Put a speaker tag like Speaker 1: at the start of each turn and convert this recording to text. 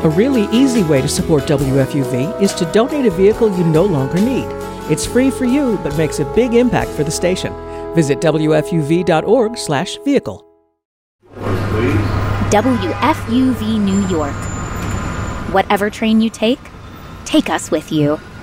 Speaker 1: A really easy way to support WFUV is to donate a vehicle you no longer need. It's free for you, but makes a big impact for the station. Visit WFUV.org/vehicle.
Speaker 2: WFUV New York. Whatever train you take us with you.